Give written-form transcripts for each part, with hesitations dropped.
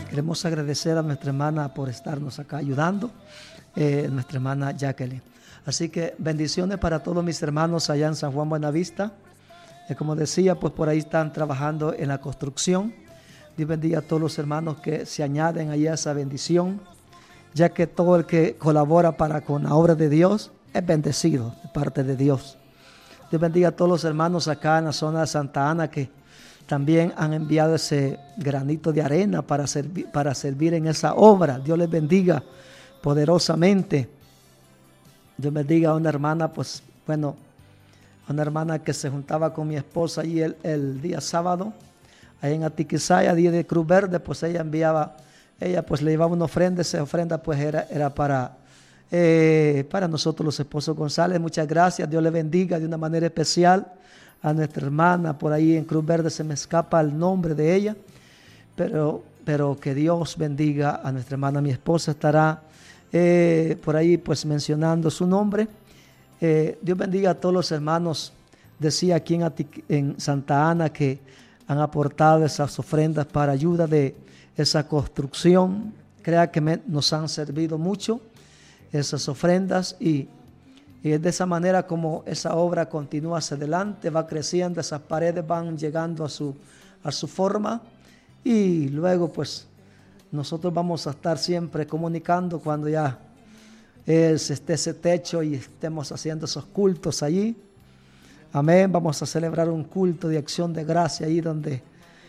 Queremos agradecer a nuestra hermana por estarnos acá ayudando, nuestra hermana Jacqueline. Así que bendiciones para todos mis hermanos allá en San Juan Buenavista. Como decía, pues por ahí están trabajando en la construcción. Dios bendiga a todos los hermanos que se añaden ahí a esa bendición, ya que todo el que colabora con la obra de Dios es bendecido de parte de Dios. Dios bendiga a todos los hermanos acá en la zona de Santa Ana que también han enviado ese granito de arena para servir en esa obra. Dios les bendiga poderosamente. Dios bendiga a una hermana, pues bueno, una hermana que se juntaba con mi esposa allí el día sábado, ahí en Atiquizaya, día de Cruz Verde, pues ella pues le llevaba una ofrenda. Esa ofrenda pues era para nosotros los esposos González. Muchas gracias, Dios le bendiga de una manera especial a nuestra hermana por ahí en Cruz Verde. Se me escapa el nombre de ella, pero que Dios bendiga a nuestra hermana. Mi esposa estará por ahí pues mencionando su nombre. Dios bendiga a todos los hermanos, decía aquí en Santa Ana, que han aportado esas ofrendas para ayuda de esa construcción. Crea que nos han servido mucho esas ofrendas y es de esa manera como esa obra continúa hacia adelante, va creciendo, esas paredes van llegando a su forma y luego pues nosotros vamos a estar siempre comunicando cuando ya esté ese techo y estemos haciendo esos cultos allí. Amén. Vamos a celebrar un culto de acción de gracia ahí donde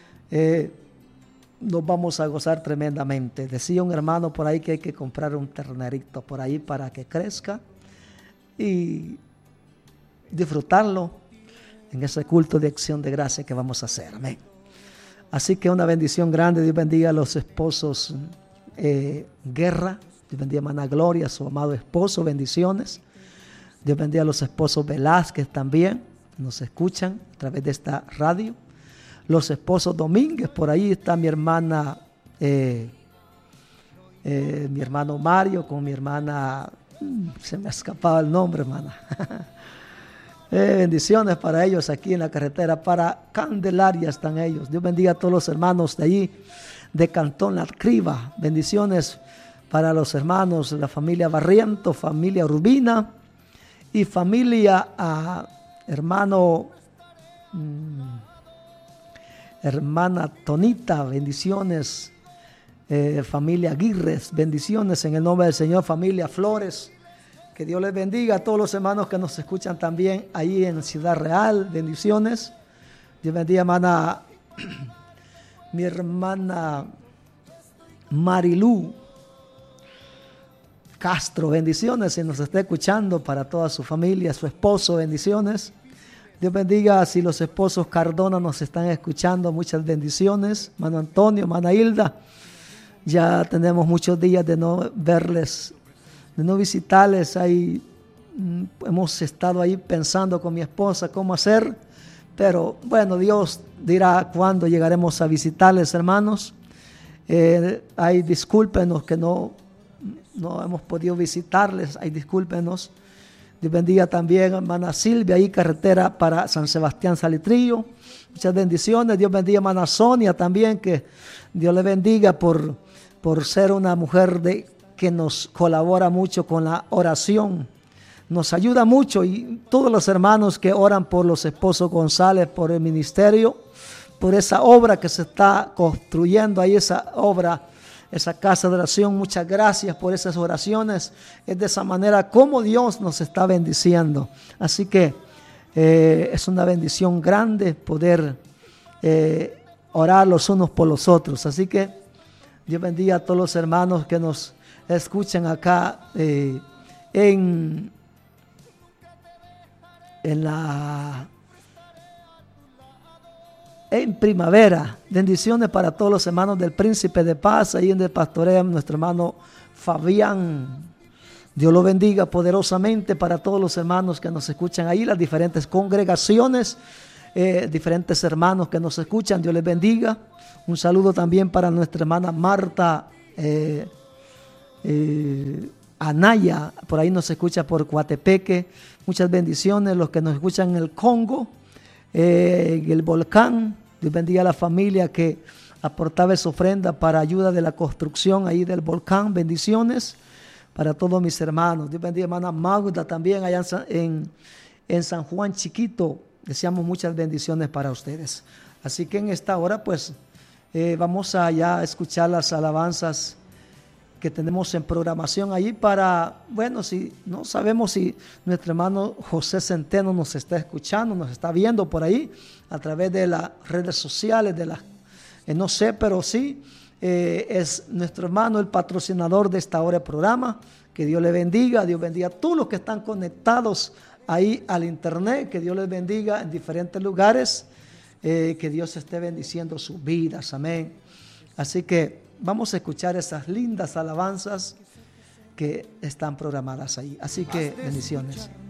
nos vamos a gozar tremendamente. Decía un hermano por ahí que hay que comprar un ternerito por ahí para que crezca y disfrutarlo en ese culto de acción de gracia que vamos a hacer. Amén. Así que una bendición grande. Dios bendiga a los esposos Guerra. Dios bendiga a hermana Gloria, a su amado esposo. Bendiciones. Dios bendiga a los esposos Velázquez también, que nos escuchan a través de esta radio. Los esposos Domínguez, por ahí está mi hermana, mi hermano Mario con mi hermana, se me ha escapado el nombre, hermana. Bendiciones para ellos aquí en la carretera, para Candelaria están ellos. Dios bendiga a todos los hermanos de allí, de Cantón La Criba. Bendiciones para los hermanos de la familia Barriento, familia Urbina y familia hermana Tonita. Bendiciones, familia Aguirres. Bendiciones en el nombre del Señor, familia Flores. Que Dios les bendiga a todos los hermanos que nos escuchan también ahí en Ciudad Real. Bendiciones. Dios bendiga, hermana, mi hermana Marilú Castro. Bendiciones, si nos está escuchando, para toda su familia, su esposo. Bendiciones. Dios bendiga si los esposos Cardona nos están escuchando. Muchas bendiciones. Hermano Antonio, hermana Hilda. Ya tenemos muchos días de no verles, de no visitarles. Ahí hemos estado ahí pensando con mi esposa cómo hacer, pero bueno, Dios dirá cuándo llegaremos a visitarles, hermanos. Ahí discúlpenos que no hemos podido visitarles, ahí discúlpenos. Dios bendiga también a hermana Silvia, ahí carretera para San Sebastián Salitrillo. Muchas bendiciones. Dios bendiga a hermana Sonia también, que Dios le bendiga por ser una mujer que nos colabora mucho con la oración, nos ayuda mucho, y todos los hermanos que oran por los esposos González, por el ministerio, por esa obra que se está construyendo ahí, esa obra, esa casa de oración. Muchas gracias por esas oraciones. Es de esa manera como Dios nos está bendiciendo. Así que es una bendición grande poder orar los unos por los otros. Así que Dios bendiga a todos los hermanos que nos escuchan acá en Primavera. Bendiciones para todos los hermanos del Príncipe de Paz, ahí en el pastorea nuestro hermano Fabián. Dios lo bendiga poderosamente para todos los hermanos que nos escuchan ahí, las diferentes congregaciones, diferentes hermanos que nos escuchan. Dios les bendiga. Un saludo también para nuestra hermana Marta Anaya, por ahí nos escucha por Coatepeque. Muchas bendiciones. Los que nos escuchan en el Congo, en el Volcán. Dios bendiga a la familia que aportaba esa ofrenda para ayuda de la construcción ahí del volcán. Bendiciones para todos mis hermanos. Dios bendiga a hermana Magda también allá en San Juan Chiquito. Deseamos muchas bendiciones para ustedes. Así que en esta hora pues vamos a ya escuchar las alabanzas que tenemos en programación allí para, bueno, si no sabemos si nuestro hermano José Centeno nos está escuchando, nos está viendo por ahí a través de las redes sociales, no sé, pero sí, es nuestro hermano el patrocinador de esta hora de programa. Que Dios le bendiga, Dios bendiga a todos los que están conectados ahí al internet, que Dios les bendiga en diferentes lugares, que Dios esté bendiciendo sus vidas, amén. Así que vamos a escuchar esas lindas alabanzas que están programadas ahí. Así que bendiciones.